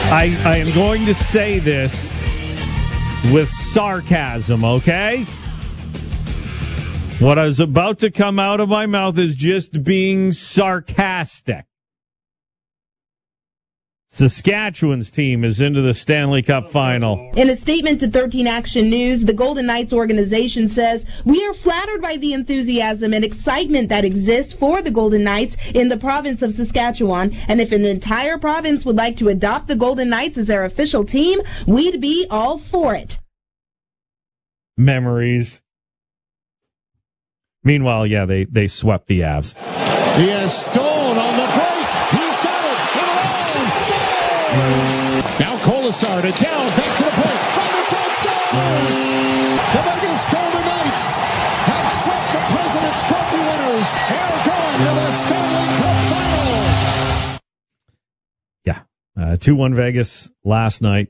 I am going to say this with sarcasm, okay? What I was about to come out of my mouth is just being sarcastic. Saskatchewan's team is into the Stanley Cup final. In a statement to 13 Action News, the Golden Knights organization says, "We are flattered by the enthusiasm and excitement that exists for the Golden Knights in the province of Saskatchewan, and if an entire province would like to adopt the Golden Knights as their official team, we'd be all for it." Memories. Meanwhile, yeah, they swept the Avs. He has Stone on the break. He's got it. Now Colasar to down, back to the point. Thundercat scores! The Vegas Golden Knights have swept the President's Trophy winners. They're going to the Stanley Cup final. Yeah, 2-1 Vegas last night.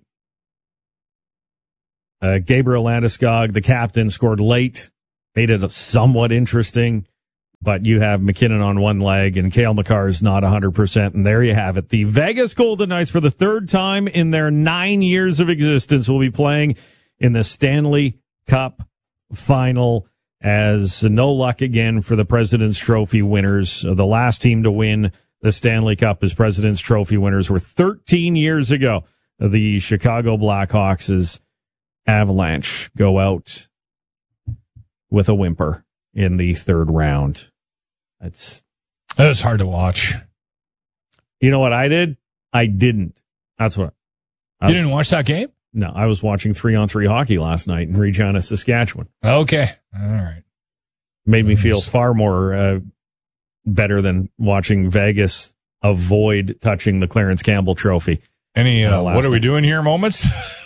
Gabriel Landeskog, the captain, scored late, made it somewhat interesting. But you have McKinnon on one leg, and Cale Makar is not 100%, and there you have it. The Vegas Golden Knights, for the third time in their 9 years of existence, will be playing in the Stanley Cup final, as no luck again for the President's Trophy winners. The last team to win the Stanley Cup as President's Trophy winners were 13 years ago. The Chicago Blackhawks' Avalanche go out with a whimper in the third round. That was hard to watch. You know what I did? I didn't. That's what. You didn't watch that game? No, I was watching 3-on-3 hockey last night in Regina, Saskatchewan. Okay. All right. Made me feel far more better than watching Vegas avoid touching the Clarence Campbell Trophy. Any what are we doing here moments?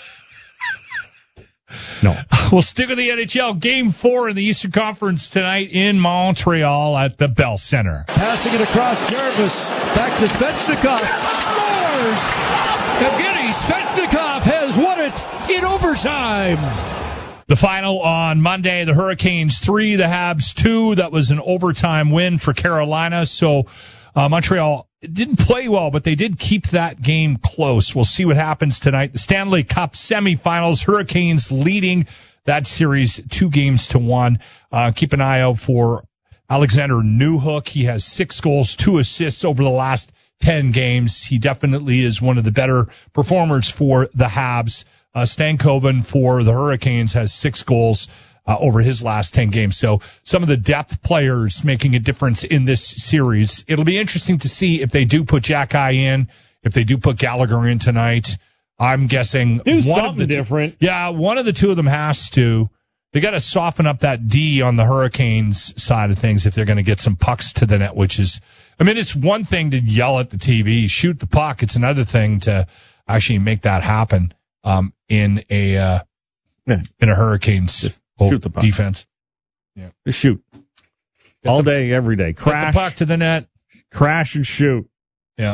No. We'll stick with the NHL. Game 4 in the Eastern Conference tonight in Montreal at the Bell Center. Passing it across Jarvis. Back to Svechnikov. Scores! Evgeny Svechnikov has won it in overtime. The final on Monday, the Hurricanes 3, the Habs 2. That was an overtime win for Carolina. So Montreal didn't play well, but they did keep that game close. We'll see what happens tonight. The Stanley Cup semifinals, Hurricanes leading that series 2-1. Keep an eye out for Alexander Newhook. He has 6 goals, 2 assists over the last 10 games. He definitely is one of the better performers for the Habs. Stankoven for the Hurricanes has 6 goals over his last 10 games. So some of the depth players making a difference in this series. It'll be interesting to see if they do put Jack-Eye in, if they do put Gallagher in tonight. I'm guessing do something different. Yeah, one of the two of them has to. They got to soften up that D on the Hurricanes side of things if they're going to get some pucks to the net, which is, I mean, it's one thing to yell at the TV, shoot the puck. It's another thing to actually make that happen in a Hurricanes shoot the puck. Defense. Yeah. Just shoot. All day, every day. Crash. Get the puck to the net. Crash and shoot. Yeah.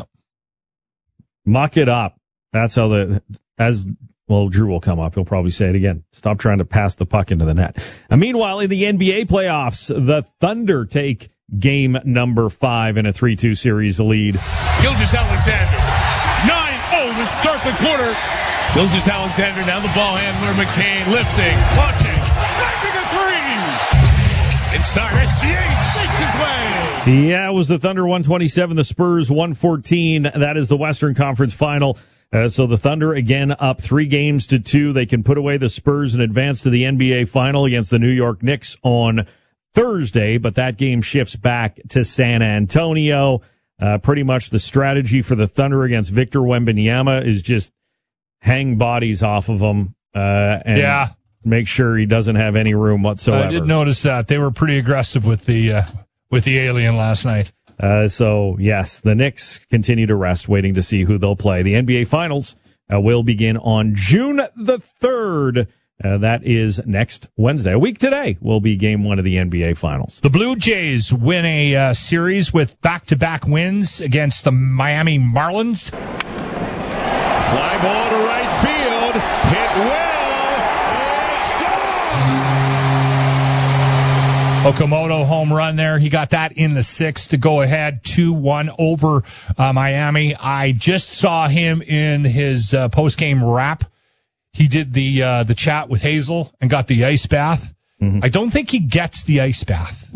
Muck it up. That's how Drew will come up. He'll probably say it again. Stop trying to pass the puck into the net. And meanwhile, in the NBA playoffs, the Thunder take game number 5 in a 3-2 series lead. Gilgeous-Alexander. 9-0 to start the quarter. Gilgeous-Alexander, now the ball handler, McCain, lifting, watching, knocking a 3. Inside, SGA makes his way. Yeah, it was the Thunder 127, the Spurs 114. That is the Western Conference final. So the Thunder, again, up 3-2. They can put away the Spurs and advance to the NBA final against the New York Knicks on Thursday, but that game shifts back to San Antonio. Pretty much the strategy for the Thunder against Victor Wembanyama is just hang bodies off of him and make sure he doesn't have any room whatsoever. I did notice that. They were pretty aggressive with the alien last night. So, yes, the Knicks continue to rest, waiting to see who they'll play. The NBA Finals will begin on June the 3rd. That is next Wednesday. A week today will be Game 1 of the NBA Finals. The Blue Jays win a series with back-to-back wins against the Miami Marlins. Fly ball to right field. Hit well. It's gone. Okamoto home run there. He got that in the sixth to go ahead 2-1 over Miami. I just saw him in his post-game wrap. He did the chat with Hazel and got the ice bath. Mm-hmm. I don't think he gets the ice bath.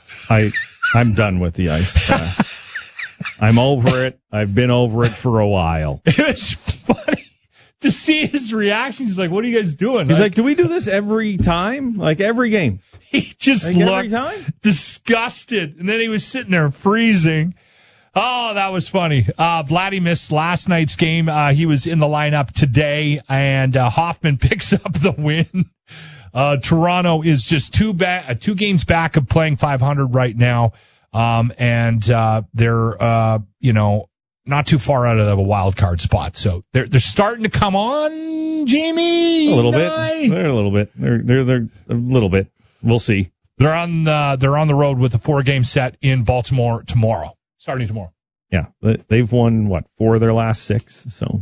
I'm done with the ice bath. I'm over it. I've been over it for a while. It was funny to see his reaction. He's like, what are you guys doing? He's like, do we do this every time? Like every game? He just looked disgusted. And then he was sitting there freezing. Oh, that was funny. Vladdy missed last night's game. He was in the lineup today, and Hoffman picks up the win. Toronto is just two games back of playing 500 right now. And they're, not too far out of a wild card spot. So they're starting to come on, Jamie. A little bit. They're a little bit. They're a little bit. We'll see. They're on the road with a 4-game set in Baltimore tomorrow. Starting tomorrow. Yeah. They've won, 4 of their last 6. So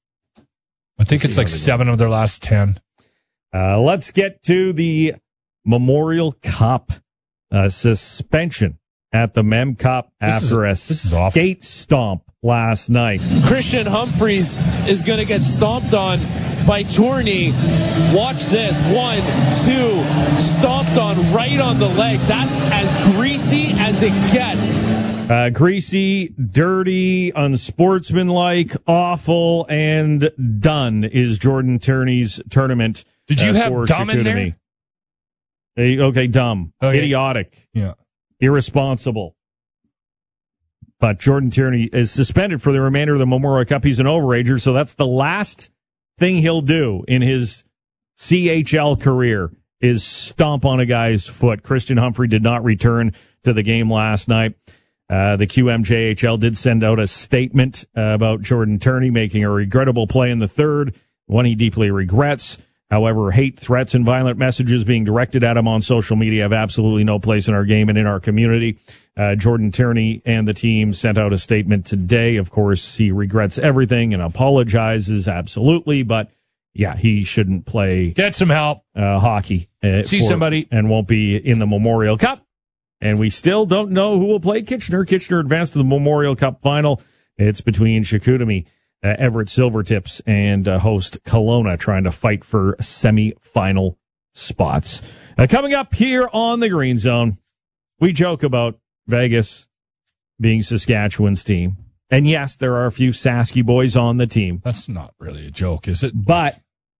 I think it's like 7 of their last 10. Let's get to the Memorial Cup suspension at the Mem Cup after a skate stomp last night. Christian Humphreys is going to get stomped on by Tourney. Watch this. 1, 2, stomped on right on the leg. That's as greasy as it gets. Greasy, dirty, unsportsmanlike, awful, and done is Jordan Turney's tournament. Did you have dumb in there? Okay, dumb. Okay. Idiotic. Yeah. Irresponsible. But Jordan Tierney is suspended for the remainder of the Memorial Cup. He's an overager, so that's the last thing he'll do in his CHL career is stomp on a guy's foot. Christian Humphrey did not return to the game last night. The QMJHL did send out a statement about Jordan Tierney making a regrettable play in the third, one he deeply regrets. However, hate, threats, and violent messages being directed at him on social media have absolutely no place in our game and in our community. Jordan Tierney and the team sent out a statement today. Of course, he regrets everything and apologizes, absolutely. But, yeah, he shouldn't play. Get some help. Hockey. See somebody. And won't be in the Memorial Cup. And we still don't know who will play Kitchener. Kitchener advanced to the Memorial Cup final. It's between Chicoutimi, Everett Silvertips, and host Kelowna trying to fight for semi-final spots. Coming up here on the Green Zone, we joke about Vegas being Saskatchewan's team. And yes, there are a few Sasky boys on the team. That's not really a joke, is it? But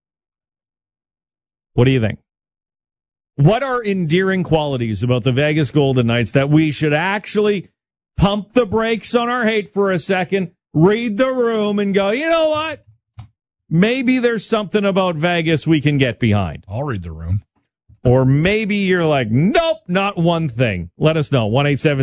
what do you think? What are endearing qualities about the Vegas Golden Knights that we should actually pump the brakes on our hate for a second, read the room, and go, you know what? Maybe there's something about Vegas we can get behind. I'll read the room. Or maybe you're like, nope, not one thing. Let us know.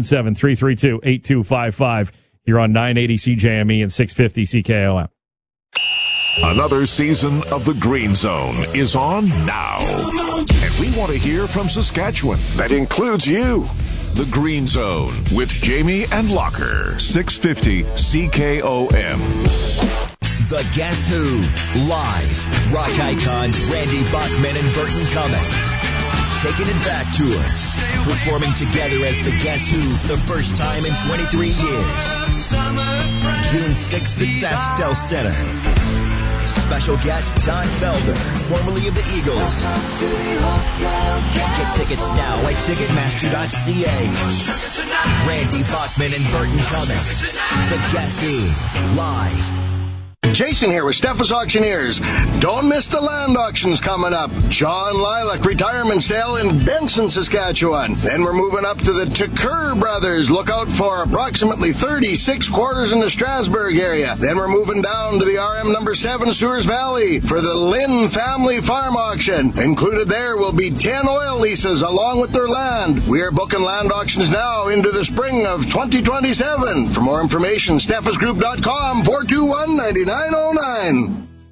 1-877-332-8255. You're on 980 CJME and 650 CKOM. Another season of The Green Zone is on now. And we want to hear from Saskatchewan. That includes you. The Green Zone with Jamie and Locker. 650 CKOM. The Guess Who. Live. Rock icons Randy Bachman and Burton Cummings. Taking it back tours. Performing together as the Guess Who for the first time in 23 years. June 6th at Sasktel Center. Special guest Don Felder, formerly of the Eagles. Get tickets now at Ticketmaster.ca. Randy Bachman and Burton Cummings. The Guess Who. Live. Jason here with Steffes Auctioneers. Don't miss the land auctions coming up. John Lilac retirement sale in Benson, Saskatchewan. Then we're moving up to the Tucker Brothers. Look out for approximately 36 quarters in the Strasbourg area. Then we're moving down to the RM number 7 Sewers Valley for the Lynn Family Farm Auction. Included there will be 10 oil leases along with their land. We are booking land auctions now into the spring of 2027. For more information, steffesgroup.com 421-9909.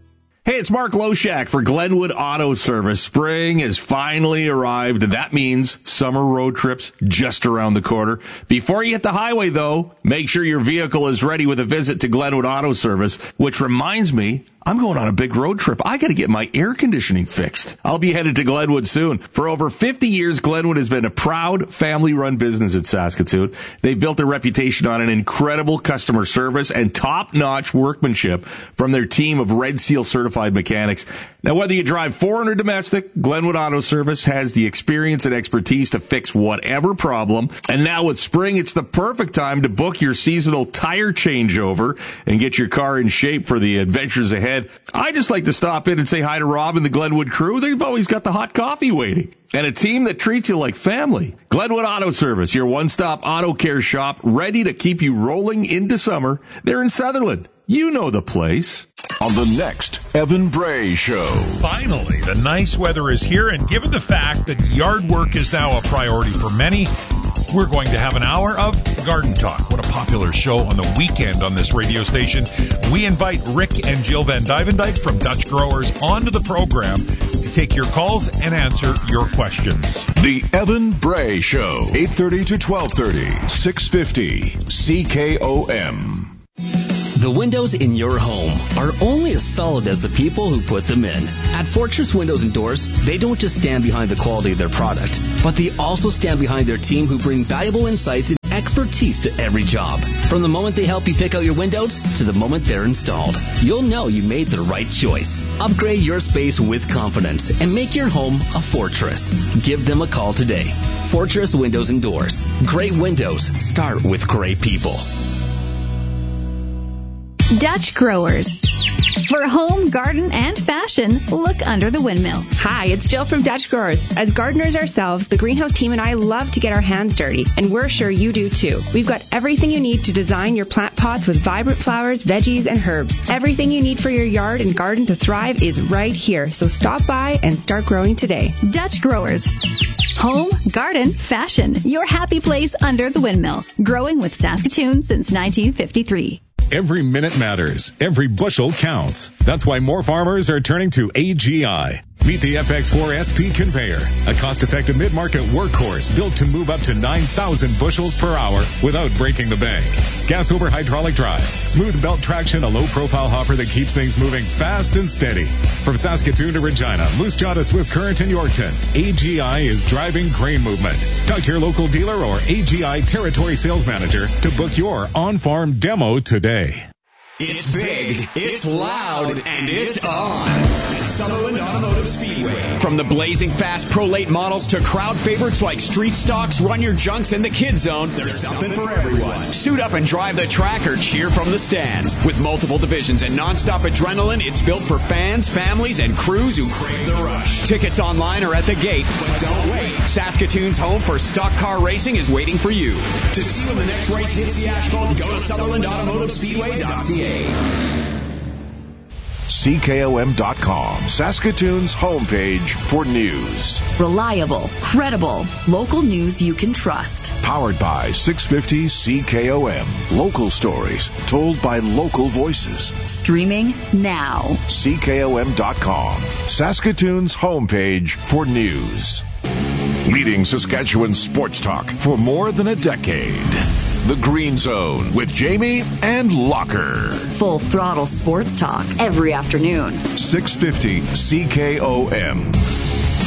Hey, it's Mark Loshak for Glenwood Auto Service. Spring has finally arrived, and that means summer road trips just around the corner. Before you hit the highway, though, make sure your vehicle is ready with a visit to Glenwood Auto Service, which reminds me, I'm going on a big road trip. I got to get my air conditioning fixed. I'll be headed to Glenwood soon. For over 50 years, Glenwood has been a proud family-run business in Saskatoon. They've built a reputation on an incredible customer service and top-notch workmanship from their team of Red Seal certified mechanics. Now, whether you drive foreign or domestic, Glenwood Auto Service has the experience and expertise to fix whatever problem. And now with spring, it's the perfect time to book your seasonal tire changeover and get your car in shape for the adventures ahead. I just like to stop in and say hi to Rob and the Glenwood crew. They've always got the hot coffee waiting. And a team that treats you like family. Glenwood Auto Service, your one-stop auto care shop, ready to keep you rolling into summer. They're in Sutherland. You know the place. On the next Evan Bray Show. Finally, the nice weather is here, and given the fact that yard work is now a priority for many, we're going to have an hour of Garden Talk. What a popular show on the weekend on this radio station. We invite Rick and Jill Van Dyvendijk from Dutch Growers onto the program to take your calls and answer your questions. The Evan Bray Show, 8:30 to 12:30, 650 CKOM. The windows in your home are only as solid as the people who put them in. At Fortress Windows and Doors, they don't just stand behind the quality of their product, but they also stand behind their team who bring valuable insights and expertise to every job. From the moment they help you pick out your windows to the moment they're installed, you'll know you made the right choice. Upgrade your space with confidence and make your home a fortress. Give them a call today. Fortress Windows and Doors. Great windows start with great people. Dutch Growers. For home, garden, and fashion, look under the windmill. Hi, it's Jill from Dutch Growers. As gardeners ourselves, the greenhouse team and I love to get our hands dirty, and we're sure you do too. We've got everything you need to design your plant pots with vibrant flowers, veggies, and herbs. Everything you need for your yard and garden to thrive is right here, so stop by and start growing today. Dutch Growers. Home, garden, fashion, your happy place under the windmill. Growing with Saskatoon since 1953. Every minute matters. Every bushel counts. That's why more farmers are turning to AGI. Meet the FX4 SP conveyor, a cost-effective mid-market workhorse built to move up to 9,000 bushels per hour without breaking the bank. Gas over hydraulic drive, smooth belt traction, a low-profile hopper that keeps things moving fast and steady. From Saskatoon to Regina, Moose Jaw to Swift Current and Yorkton, AGI is driving grain movement. Talk to your local dealer or AGI territory sales manager to book your on-farm demo today. It's big, it's loud, and it's on. Sutherland Automotive Speedway. From the blazing fast Pro Late models to crowd favorites like Street Stocks, Run Your Junks, and the Kid Zone, there's something for everyone. Suit up and drive the track or cheer from the stands. With multiple divisions and nonstop adrenaline, it's built for fans, families, and crews who crave the rush. Tickets online or at the gate, but don't wait. Saskatoon's home for stock car racing is waiting for you. To see when the next race hits the asphalt, go to SutherlandAutomotiveSpeedway.ca. CKOM.com, Saskatoon's homepage for news. Reliable, credible, local news you can trust. Powered by 650 CKOM. Local stories told by local voices. Streaming now. CKOM.com, Saskatoon's homepage for news. Leading Saskatchewan sports talk for more than a decade. The Green Zone with Jamie and Locker. Full throttle sports talk every afternoon. 650 CKOM.